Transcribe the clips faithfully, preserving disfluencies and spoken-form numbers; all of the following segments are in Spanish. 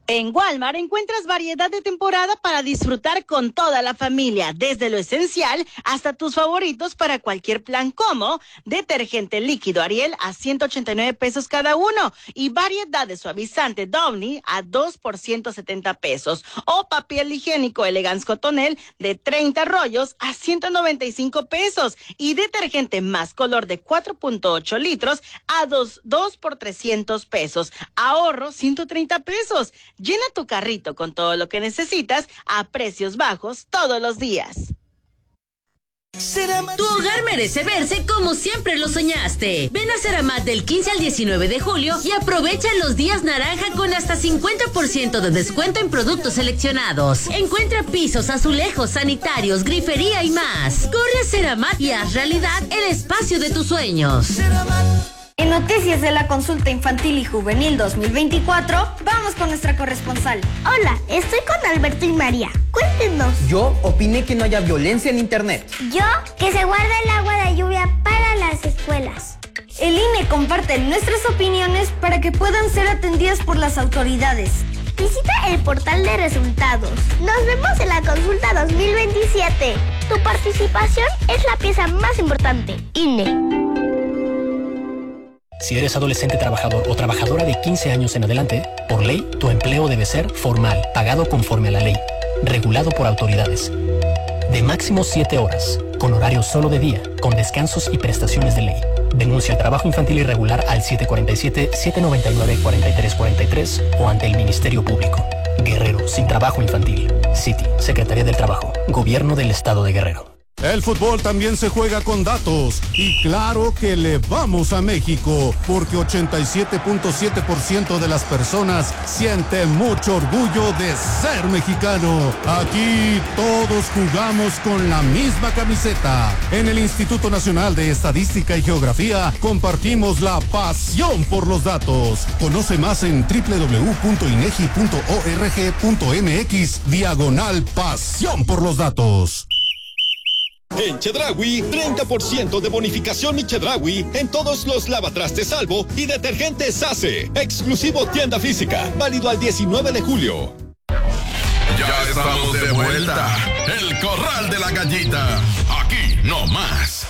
En Walmart encuentras variedad de temporada para disfrutar con toda la familia, desde lo esencial hasta tus favoritos para cualquier plan, como detergente líquido Ariel a ciento ochenta y nueve pesos cada uno y variedad de suavizante Downy a dos por ciento setenta pesos, o papel higiénico Elegance Cotonel de treinta rollos a ciento noventa y cinco pesos y detergente más color de cuatro punto ocho litros a dos por trescientos pesos. Ahorro ciento treinta pesos. Llena tu carrito con todo lo que necesitas a precios bajos todos los días. Tu hogar merece verse como siempre lo soñaste. Ven a Ceramat del quince al diecinueve de julio y aprovecha los días naranja con hasta cincuenta por ciento de descuento en productos seleccionados. Encuentra pisos, azulejos, sanitarios, grifería y más. Corre a Ceramat y haz realidad el espacio de tus sueños. En noticias de la consulta infantil y juvenil dos mil veinticuatro, vamos con nuestra corresponsal. Hola, estoy con Alberto y María. Cuéntenos. Yo opiné que no haya violencia en internet. Yo, que se guarde el agua de lluvia para las escuelas. El I N E comparte nuestras opiniones para que puedan ser atendidas por las autoridades. Visita el portal de resultados. Nos vemos en la consulta dos mil veintisiete. Tu participación es la pieza más importante. I N E. Si eres adolescente trabajador o trabajadora de quince años en adelante, por ley, tu empleo debe ser formal, pagado conforme a la ley, regulado por autoridades. De máximo siete horas, con horario solo de día, con descansos y prestaciones de ley. Denuncia el trabajo infantil irregular al siete cuatro siete, siete nueve nueve, cuatro tres cuatro tres o ante el Ministerio Público. Guerrero sin trabajo infantil. City, Secretaría del Trabajo, Gobierno del Estado de Guerrero. El fútbol también se juega con datos y claro que le vamos a México porque ochenta y siete punto siete por ciento de las personas siente mucho orgullo de ser mexicano. Aquí todos jugamos con la misma camiseta. En el Instituto Nacional de Estadística y Geografía compartimos la pasión por los datos. Conoce más en doble u doble u doble u punto inegi punto org punto mx diagonal pasión por los datos. En Chedraui, treinta por ciento de bonificación y Chedraui en todos los lavatrastes Salvo y detergentes Sace. Exclusivo tienda física, válido al diecinueve de julio. Ya estamos de vuelta. El Corral de la Gallita. Aquí no más.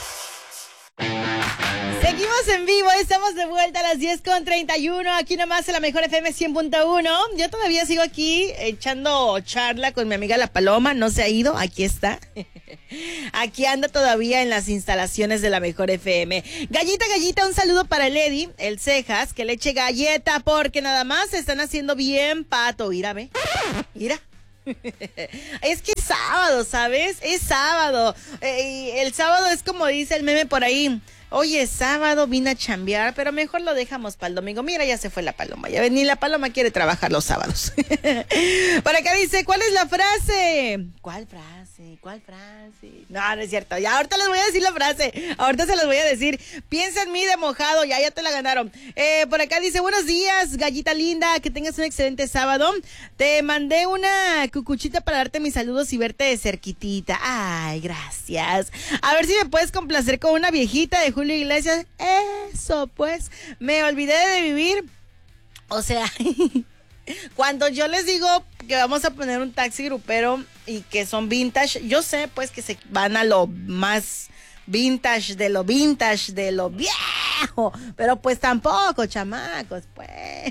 Seguimos en vivo, estamos de vuelta a las diez con treinta y uno, aquí nomás en la mejor F M cien punto uno. Yo todavía sigo aquí echando charla con mi amiga La Paloma, no se ha ido, aquí está. Aquí anda todavía en las instalaciones de la mejor F M. Gallita, gallita, un saludo para el Eddie, el Cejas, que le eche galleta porque nada más se están haciendo bien pato. Mira, ve, mira. Es que es sábado, ¿sabes? Es sábado. Eh, el sábado es como dice el meme por ahí. Oye, sábado vine a chambear, pero mejor lo dejamos para el domingo. Mira, ya se fue la Paloma. Ya ven, ni la Paloma quiere trabajar los sábados. Por acá dice, ¿cuál es la frase? ¿Cuál frase? ¿Cuál frase? No, no es cierto. Ya ahorita les voy a decir la frase. Ahorita se las voy a decir. Piensa en mí de mojado. Ya, ya te la ganaron. Eh, por acá dice, buenos días, gallita linda. Que tengas un excelente sábado. Te mandé una cucuchita para darte mis saludos y verte de cerquitita. Ay, gracias. A ver si me puedes complacer con una viejita de Julio Iglesias. Eso, pues, me olvidé de vivir. O sea, cuando yo les digo que vamos a poner un taxi grupero y que son vintage, yo sé, pues, que se van a lo más vintage de lo vintage de lo viejo, pero pues tampoco, chamacos, pues.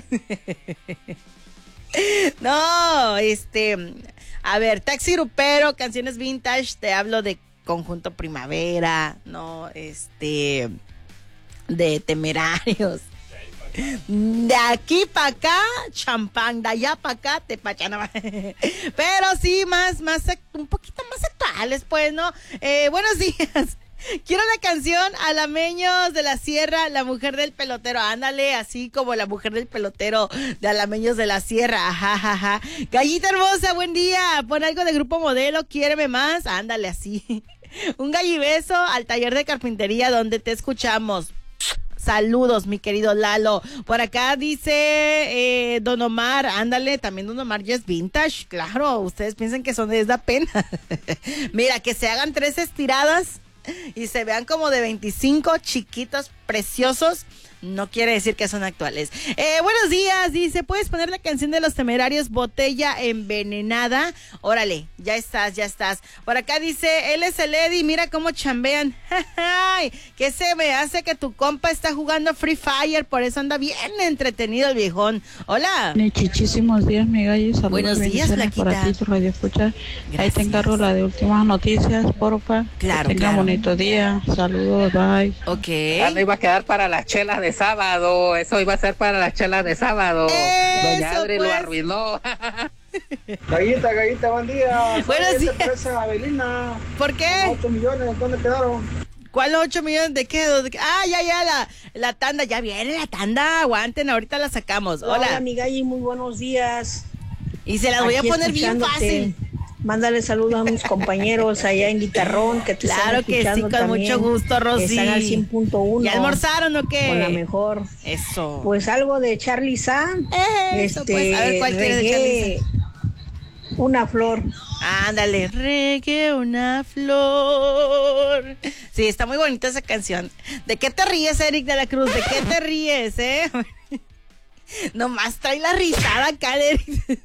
No, este, a ver, taxi grupero, canciones vintage, te hablo de Conjunto Primavera, no, este, de Temerarios. De aquí para acá, champán, de allá para acá, te pachana. Pero sí, más, más, un poquito más actuales, pues, ¿no? Eh, buenos días. Quiero la canción Alameños de la Sierra, la mujer del pelotero. Ándale, así como la mujer del pelotero de Alameños de la Sierra. Ajá, ajá, ajá. Gallita hermosa, buen día. Pon algo de Grupo Modelo, quiéreme más. Ándale, así. Un gallibeso al taller de carpintería donde te escuchamos. Saludos, mi querido Lalo. Por acá dice eh, Don Omar, ándale, también Don Omar ya es vintage, claro, ustedes piensan que son de esa pena. Mira, que se hagan tres estiradas y se vean como de veinticinco, chiquitos, preciosos. no quiere decir que son actuales. Eh, buenos días, dice, ¿puedes poner la canción de Los Temerarios, Botella Envenenada? Órale, ya estás, ya estás. Por acá dice, él es el Eddie, mira cómo chambean. ¿Qué se me hace que tu compa está jugando Free Fire? Por eso anda bien entretenido el viejón. Hola. Muchísimos días, mi gallo. Saludos. Buenos días, Flaquita. Para ti, tu radio escucha. Ahí te encargo la de últimas noticias, porfa. Claro, que tenga claro. bonito día. Saludos, bye. Ok. Ah, no iba a quedar para las chelas de sábado. Eso iba a ser para las chelas de sábado. Eso, Doña Adri pues. lo arruinó. Gallita, Gallita, buen día. Buenos días. Empresa Avelina. ¿Por qué? ocho millones, ¿dónde quedaron? ¿Cuál ocho millones de qué? ¿De qué? Ah, ya, ya, la, la tanda, ya viene la tanda, aguanten, ahorita la sacamos. Hola. Hola, mi Galli, muy buenos días. Y se las voy Aquí a poner bien escuchándote. fácil. Mándale saludos a mis compañeros allá en Guitarrón, que te Claro están que sí, escuchando con también, mucho gusto, Rosy. que están al cien punto uno. ¿Ya almorzaron o qué? Con la mejor. Eso. Pues algo de Charly San. Eso, este, pues. A ver, ¿cuál quieres de Charly reggae, una flor. Ándale, reggae una flor. Sí, está muy bonita esa canción. ¿De qué te ríes, Eric de la Cruz? ¿De qué te ríes, eh? Nomás trae la risada acá, Eric.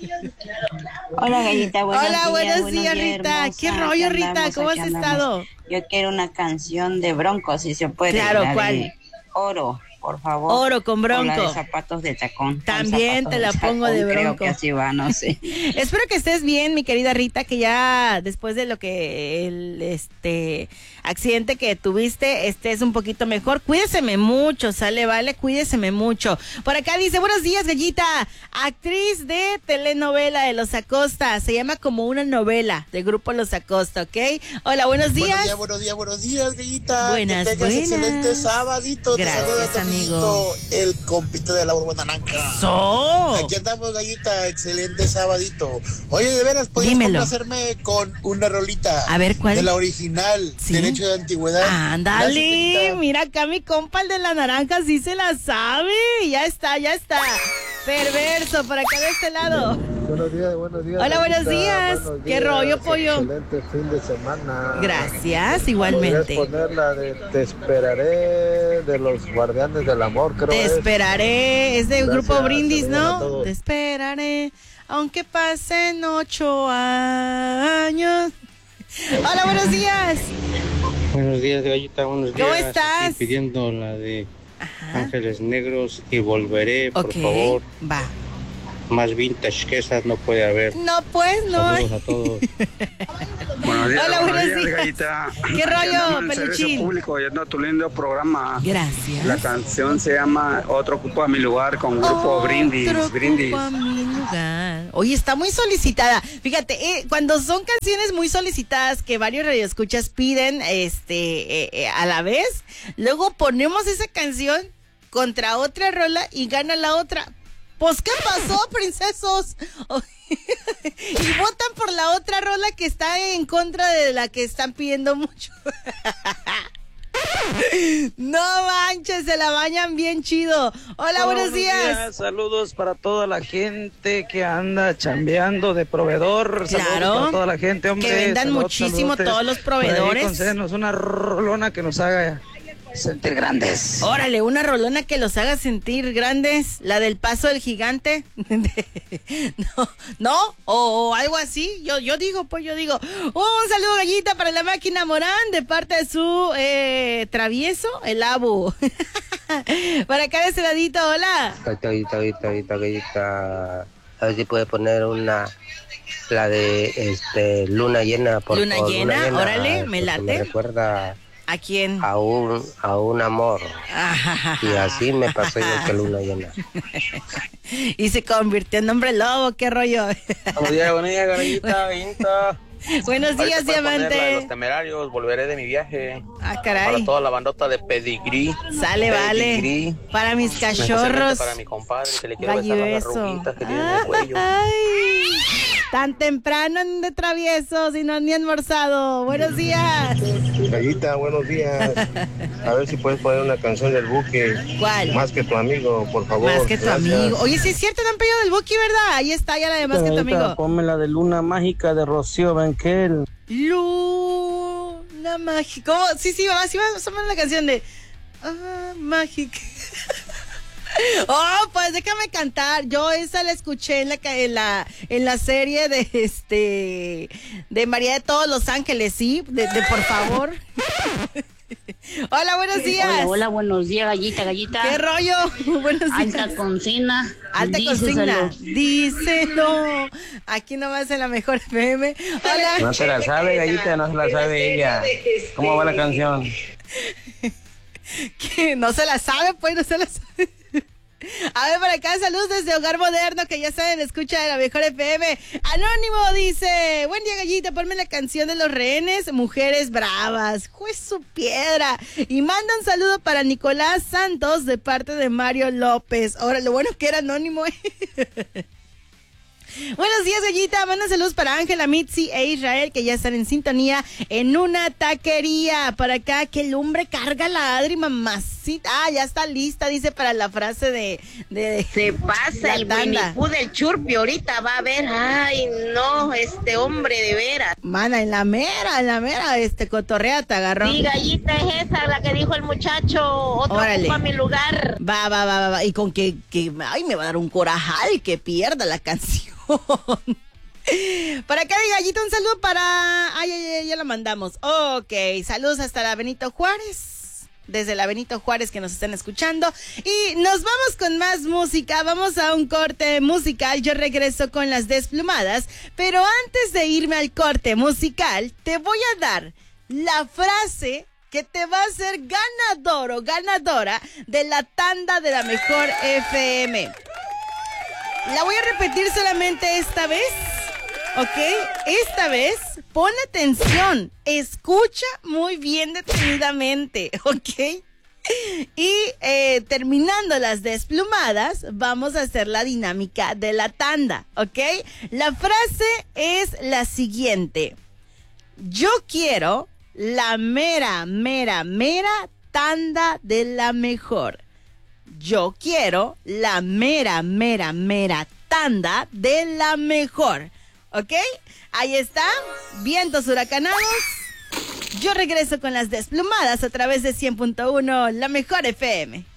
Hola, Gallita, buenos Hola, días. buenos días, Rita. Hermosa. ¿Qué rollo, Aquí Rita? andamos, ¿Cómo has aquí andamos. estado? Yo quiero una canción de Bronco, si se puede. Claro, la ¿cuál? de Oro, por favor. Oro con Bronco. O la de zapatos de tacón. También Con te la zapatos pongo de tacón, Bronco. Creo que así va, no sé. Espero que estés bien, mi querida Rita, que ya después de lo que el este accidente que tuviste estés un poquito mejor. Cuídeseme mucho, sale, vale, cuídeseme mucho. Por acá dice, buenos días, Gallita, actriz de telenovela de Los Acosta, se llama como una novela del grupo Los Acosta, ¿ok? Hola, buenos días. Buenos días, buenos días, buenos días, Gallita. Buenas, que tengas buenas. excelente sabadito. Te Gracias, saluda tu amigo. amiguito, el compito de la Borba Naranja. ¡So! Aquí andamos, Gallita, excelente sabadito. Oye, de veras, ¿podrías Dímelo. complacerme con una rolita? A ver, ¿cuál? De la original, ¿Sí? Derecho de Antigüedad. Ándale, Gracias, mira acá mi compa, el de la naranja, sí se la sabe. Ya está, ya está. Perverso, por acá de este lado. Buenos días, buenos días. Hola, buenos Gallita. días. Buenos ¿Qué días. rollo, pollo? Excelente fin de semana. Gracias, igualmente. ¿Podrías poner la de Te esperaré de los Guardianes del Amor, creo Te es? esperaré, es del Gracias, grupo Brindis, saludos a ¿no? todos. Te esperaré, aunque pasen ocho años. Hola, buenos días. Buenos días, Gallita, buenos días. ¿Cómo estás? Aquí pidiendo la de Ángeles Negros y Volveré, por Ok, favor. va. Más vintage que esas no puede haber. No, pues, no. Saludos a todos. Buenos días, Hola, buenos días. Gallita. ¿Qué Aquí rollo, andamos en el peluchín? servicio público, oyendo a tu lindo programa. Gracias. La canción se llama Otro ocupa mi lugar con grupo Brindis. Otro Brindis. ocupa mi lugar. Oye, está muy solicitada. Fíjate, eh, cuando son canciones muy solicitadas que varios radioescuchas piden este eh, eh, a la vez, luego ponemos esa canción contra otra rola y gana la otra. Pues, ¿qué pasó, princesos? Y votan por la otra rola que está en contra de la que están pidiendo mucho. No manches, se la bañan bien chido. Hola, buenos, días. Saludos para toda la gente que anda chambeando de proveedor. Claro. Saludos para toda la gente, hombre. Que vendan Saludos, muchísimo saludotes. todos los Por ahí, proveedores. concédenos una rolona que nos haga sentir grandes. Órale, una rolona que los haga sentir grandes, la del paso del gigante. No, no, o, o algo así. Yo, yo digo, pues yo digo, un saludo, Gallita, para la máquina Morán de parte de su eh, travieso, el Abu. Para acá de ese ladito, hola. Gallita, gallita, gallita, gallita. A ver si puede poner una, la de este Luna Llena, por Luna favor. llena, órale, me porque late. Me recuerda ¿A quién? a un, a un amor. Y así me pasó yo que Luna Llena. Y se convirtió en hombre lobo, qué rollo. Buenos días, buenos días, Gallita, Gallita. Buenos días, Ahorita puede poner la de diamante. Los Temerarios, volveré de mi viaje. Ah, caray. Para toda la bandota de Pedigrí. Sale, Pedigrí. vale. Para mis Especialmente cachorros. para mi compadre, que le quiero Gallo besar las beso. arruguitas que tiene en el cuello. Ay, tan temprano en de traviesos y no han ni almorzado. Buenos días. Gallita, buenos días. A ver si puedes poner una canción del Buki. ¿Cuál? Más que tu amigo, por favor. Más que tu Gracias. amigo. Oye, sí es cierto, no han pedido del Buki, ¿verdad? Ahí está, ya la de más que tu amigo. Ponme la de Luna Mágica de Rocío Banquel. Luna mágica. ¿Cómo? Sí, sí, va, sí, va, somos la canción de Ah, mágica. Oh, pues déjame cantar. Yo esa la escuché en la en la en la serie de este de María de todos los Ángeles, sí, de, de por favor. Hola, buenos días. Hola, hola, buenos días, gallita, gallita. ¿Qué rollo? Buenos días. Alta consigna. Alta consigna. Díselo. Aquí nomás en la mejor F M. Hola. No se la sabe, gallita, no se la sabe ella. ¿Cómo va la canción? ¿Qué? No se la sabe, pues, no se la sabe. A ver, por acá, saludos desde Hogar Moderno, que ya saben, escucha de la mejor F M. Anónimo dice, buen día, gallita, ponme la canción de los rehenes, Mujeres Bravas, juez su piedra. Y manda un saludo para Nicolás Santos de parte de Mario López. Ahora, lo bueno que era anónimo, ¿eh? Buenos días, gallita. Manda saludos para Ángela, Mitzi e Israel, que ya están en sintonía en una taquería. Para acá, que el hombre carga la Adri, mamacita. Ah, ya está lista, dice, para la frase de... de Se pasa el Winnie Pooh del Churpi. Ahorita va a ver. Ay, no, este hombre de veras. Mana, en la mera, en la mera, este, cotorrea te agarró. Sí, gallita, es esa la que dijo el muchacho. Otro ocupa mi lugar. Va, va, va, va, va. Y con que, que, ay, me va a dar un corajal que pierda la canción. Para acá, gallita, un saludo para... Ay, ay, ay, ya la mandamos. Ok, saludos hasta la Benito Juárez. Desde la Benito Juárez que nos están escuchando. Y nos vamos con más música. Vamos a un corte musical. Yo regreso con las desplumadas. Pero antes de irme al corte musical, te voy a dar la frase que te va a hacer ganador o ganadora de la tanda de la mejor F M. La voy a repetir solamente esta vez, ¿ok? Esta vez, pon atención, escucha muy bien detenidamente, ¿ok? Y eh, terminando las desplumadas, vamos a hacer la dinámica de la tanda, ¿ok? La frase es la siguiente: yo quiero la mera, mera, mera tanda de la mejor. Yo quiero la mera, mera, mera tanda de la mejor. ¿Ok? Ahí está. Vientos huracanados. Yo regreso con las desplumadas a través de cien punto uno, la mejor F M.